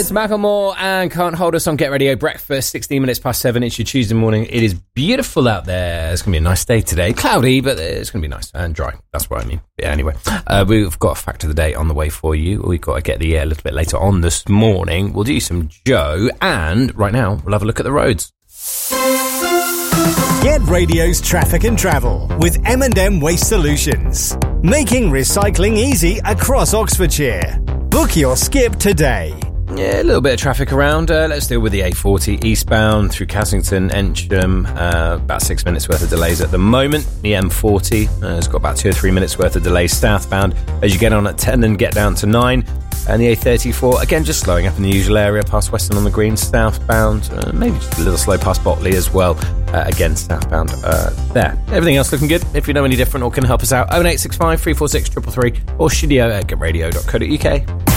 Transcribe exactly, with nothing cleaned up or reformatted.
It's Macklemore and Can't Hold Us on Get Radio Breakfast, sixteen minutes past seven. It's your Tuesday morning. It is beautiful out there. It's going to be a nice day today. Cloudy, but it's going to be nice and dry. That's what I mean. Yeah, anyway, uh, we've got a fact of the day on the way for you. We've got to get the air a little bit later on this morning. We'll do some Joe, and right now, we'll have a look at the roads. Get Radio's traffic and travel with M and M Waste Solutions. Making recycling easy across Oxfordshire. Book your skip today. Yeah, a little bit of traffic around. Uh, let's deal with the A forty eastbound through Cassington, Ensham. Uh, about six minutes worth of delays at the moment. The M forty uh, has got about two or three minutes worth of delays southbound as you get on at ten and get down to nine. And the A thirty-four, again, just slowing up in the usual area past Weston on the Green, southbound. Uh, maybe just a little slow past Botley as well. Uh, again, southbound uh, there. Everything else looking good. If you know any different or can help us out, oh eight six five, three four six, three three three or studio at get radio dot co dot uk.